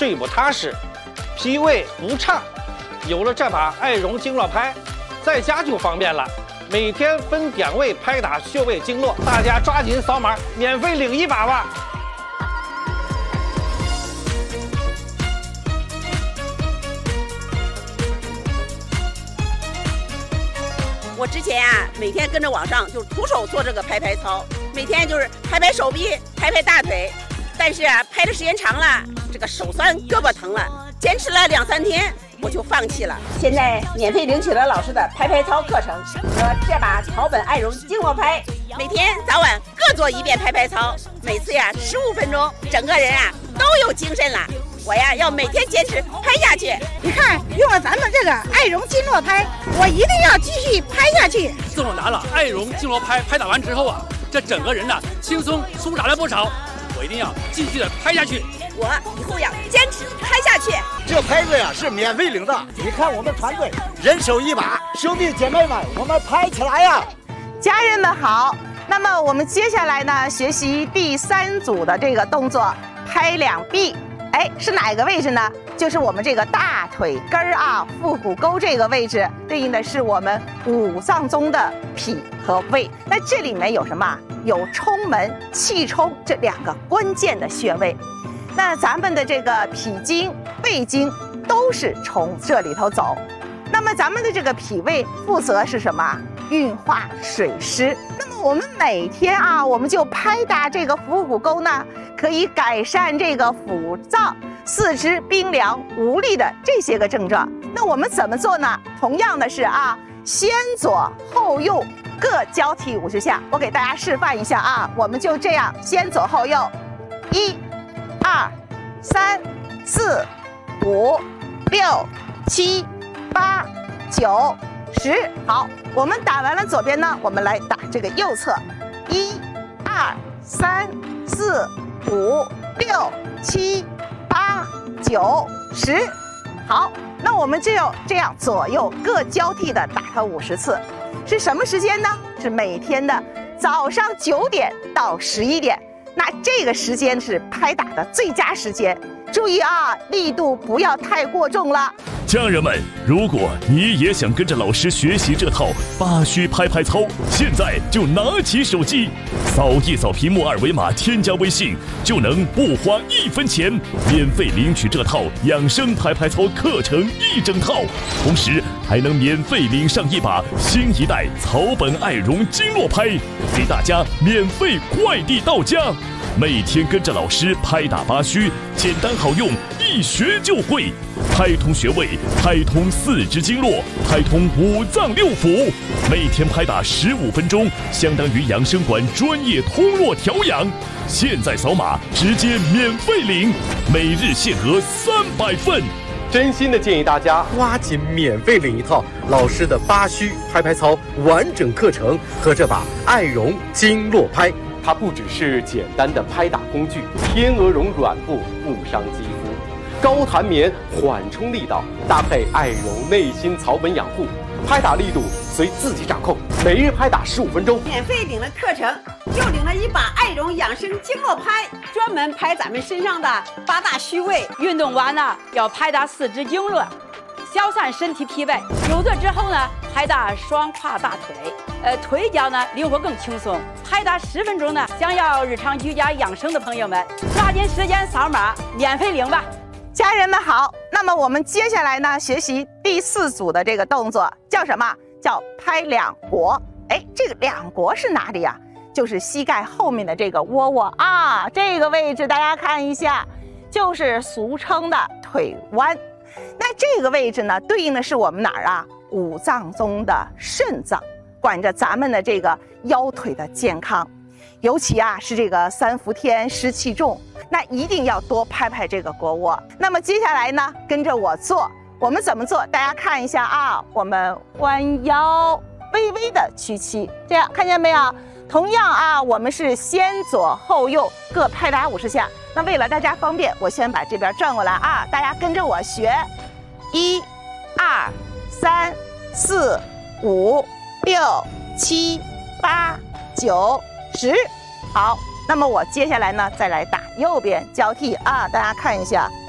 睡不踏实，脾胃不畅。有了这把爱荣经络拍，在家就方便了。每天分点位拍打穴位经络，大家抓紧扫码，免费领一把吧！ 我之前每天跟着网上就徒手做这个拍拍操，每天就是拍拍手臂、拍拍大腿，但是拍的时间长了，这个手酸、胳膊疼了，坚持了2、3天。我就放弃了。现在免费领取了老师的拍拍操课程和这把草本爱荣经络拍，每天早晚各做1遍拍拍操，每次15分钟，整个人都有精神了。我要每天坚持拍下去。 你看，用了咱们这个爱荣经络拍，我一定要继续拍下去。 自我拿了爱荣经络拍打完之后这整个人轻松舒展了不少。我一定要继续的拍下去。 我以后要坚持拍下去。 这拍子是免费领的，你看我们团队人手一把，兄弟姐妹们，我们拍起来呀！ 家人们好，那么我们接下来呢，学习第3组的这个动作，拍两臂。是哪个位置呢？就是我们这个大腿根儿腹股沟这个位置，对应的是我们5脏中的脾和胃。那这里面有什么？有冲门、气冲这2个关键的穴位。那咱们的这个脾经、胃经都是从这里头走。那么咱们的这个脾胃负责是什么？运化水湿。那么我们每天我们就拍打这个腹股沟呢，可以改善这个腹胀、四肢冰凉无力的这些个症状。那我们怎么做呢？同样的是先左后右各交替50下。我给大家示范一下我们就这样先左后右，1、2、3、4、5、6、7、8、9、10。好，我们打完了左边呢，我们来打这个右侧，1、2、3、4、5、6、7、8、9、10。好，那我们就这样左右各交替的打它50次。是什么时间呢？是每天的早上9点到11点。那这个时间是拍打的最佳时间。注意力度不要太过重了。 家人们，如果你也想跟着老师学习这套8虚拍拍操，现在就拿起手机，扫一扫屏幕2维码，添加微信，就能不花1分钱，免费领取这套养生拍拍操课程1整套，同时还能免费领上一把新一代草本爱荣经络拍，给大家免费快递到家。每天跟着老师拍打8虚，简单好用，一学就会。拍通穴位，拍通4肢经络，拍通5脏6腑。每天拍打15分钟，相当于养生馆专业通络调养。现在扫码直接免费领，每日限额300份。 真心的建议大家抓紧免费领一套老师的8虚拍拍操完整课程和这把爱荣经络拍。它不只是简单的拍打工具，天鹅绒软布不伤肌肤，高弹棉缓冲力道，搭配爱荣内心草本养护，拍打力度随自己掌控，每日拍打15分钟。 免费领了课程，又领了一把爱荣养生经络拍，专门拍咱们身上的8大虚位。 运动完呢，要拍打4肢经络，消散身体疲惫。久坐之后呢，拍打双胯大腿。腿脚呢灵活更轻松，拍打10分钟呢。想要日常居家养生的朋友们，抓紧时间扫码免费领吧。 家人们好，那么我们接下来呢学习第4组的这个动作，叫什么？叫拍两国。这个两国是哪里呀？就是膝盖后面的这个窝窝这个位置大家看一下，就是俗称的腿弯。那这个位置呢，对应的是我们哪儿5脏中的肾脏，管着咱们的这个腰腿的健康。尤其是这个3伏天湿气重，那一定要多拍拍这个腘窝。那么接下来呢，跟着我做，我们怎么做？大家看一下我们弯腰，微微的屈膝，这样看见没有？同样我们是先左后右各拍打50下。那为了大家方便，我先把这边转过来大家跟着我学，1、2、3、4、5、6、7、8、9、10。好，那么我接下来呢，再来打右边交替大家看一下